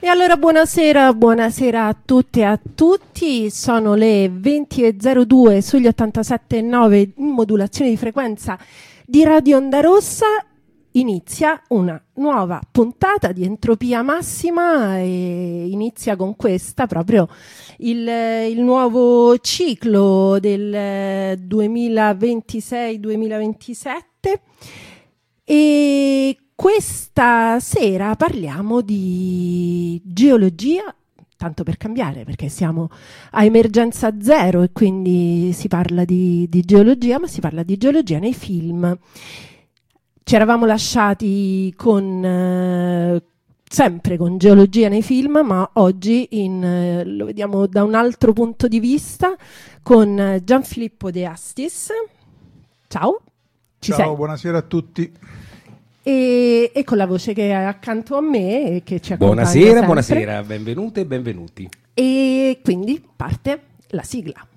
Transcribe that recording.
E allora buonasera a tutte e a tutti, sono le 20.02 sugli 87.9 in modulazione di frequenza di Radio Onda Rossa. Inizia una nuova puntata di Entropia Massima e inizia con questa proprio il nuovo ciclo del 2026-2027 e questa sera parliamo di geologia, tanto per cambiare, perché siamo a emergenza zero e quindi si parla di geologia, ma si parla di geologia nei film. Ci eravamo lasciati sempre con geologia nei film, ma oggi lo vediamo da un altro punto di vista con Gianfilippo De Astis. Ciao. Ciao, buonasera a tutti. E con la voce che è accanto a me e che ci accompagna sempre. Buonasera, benvenute e benvenuti. E quindi parte la sigla.